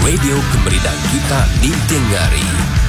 Radio Kemerdekaan kita ditengari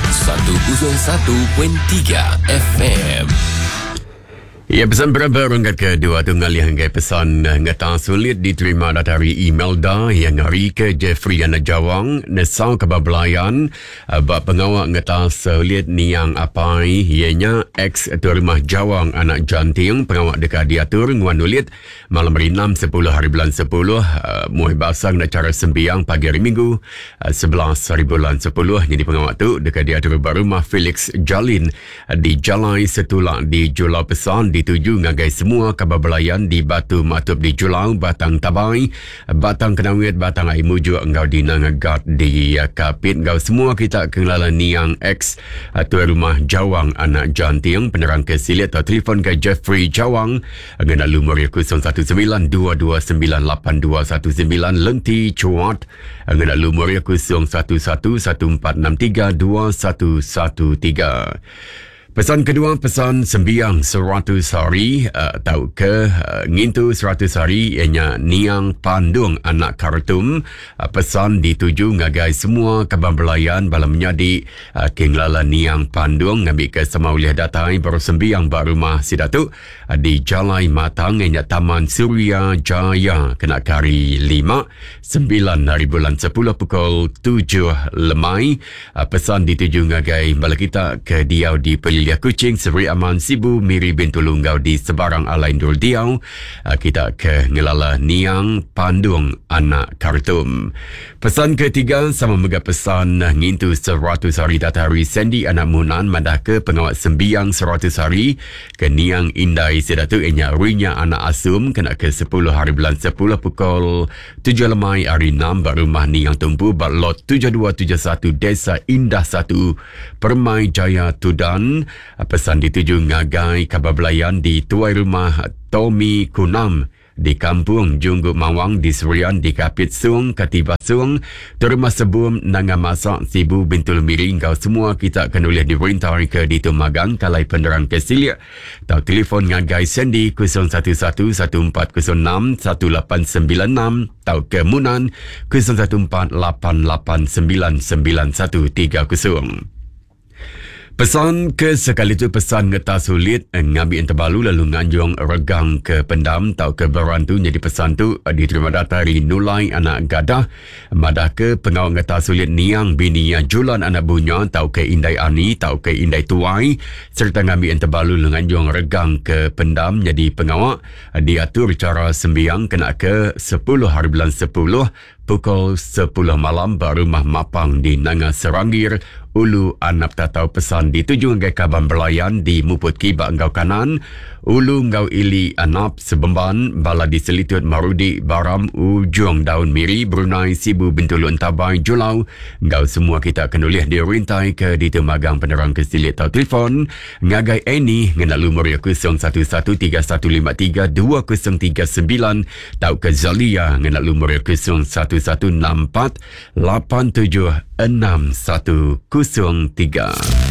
101.3 FM. Ya, pesan berapa rangkat kedua tunggal yang pesan ngata sulit diterima dari email yang hari ke Jeffrey Ana Jawang nesau kebablayan bab pengawak ngata sulit ni yang apa ianya ex tu rumah Jawang anak janting pengawak dekat diatur nguan ulit malam hari 6 10 hari bulan 10 muai basang nak cara sembiang pagi hari Minggu 11 hari bulan 10 jadi pengawak tu dekat diatur rumah Felix Jalin di Jalai Setulak di Julau Pesan dituju ngagai semua kababelayan di Batu Matup di Julau, Batang Tabai, Batang Kenawit, Batang Air Mujuk, engkau di Nangagat di Kapit, engkau semua kita kenal niang ex tuan rumah Jawang anak janting penerang kesilit atau telefon ke Jeffrey Jawang ngena lumur 0192298219 lenti cuat ngena lumur 011146321113. Pesan kedua, pesan sembiang 100 hari tahu ke ngintu 100 hari ianya niang pandung anak Khartoum pesan dituju ngagai semua kababelayan balam menyadi kenglala niang pandung ngambil ke sama oleh datai baru sembiang bak rumah sidatu di Jalai Matang ianya Taman Suria Jaya kena kari 5 9 hari bulan 10 pukul 7 lemai pesan dituju ngagai bala kita ke Diau di Pelia Kuching Seri Aman Sibu Miri bintu Lunggau di Sebarang Alain Dul Diau kita ke ngelala niang pandung anak Khartoum. Pesan ketiga sama mega pesan ngintu 100 hari datari Sandy anak Munan mandah ke pengawat sembiang 100 hari ke niang Indai sedatu inya Rinya anak Asum kena ke 10 hari bulan 10 pukul 7 lemai hari 6 baru rumah niang tumpu lot 7271 Desa Indah 1 Permai Jaya Tudan. Pesan dituju ngagai kababelayan di tuai rumah Tommy Kunam di Kampung Junggu Mawang di Serian di Kapit Sung Katiba Sung terima sebum nanga masak Sibu Bintul Miring kau semua kita akan boleh diperintah ke di Tumagang kalai penerang kesilia tau telefon ngagai Sandy 0111406186 tau ke Munan 0148899130. Pesan ke sekali tu pesan ngeta sulit ngambil terbalu lalu nganjung regang ke pendam tau ke berantu jadi pesan tu diterima datari Nulai anak Gadah madah ke pengawal ngeta sulit niang bini Julan anak Bunya tau ke Indai Ani tau ke Indai Tuai serta ngambil terbalu nganjung regang ke pendam jadi pengawal diatur cara sembiang kena ke 10 hari bulan 10 pukul 10 malam baru rumah Mapang di Nanga Serangir Ulu Anap tatau pesan dituju ngai kaban belayan di Muput Kibak engkau kanan Ulu engkau ili Anap Sebemban bala di Selitut Marudi Baram Ujung Daun Miri Brunei Sibu Bintulu Entabai Julau engkau semua kita akan boleh dirintai ke di Tumagang penerang kesilit tau telefon ngagai Eni ngena lumur 0113532039 tau ke Zalia ngena lumur 0164876103.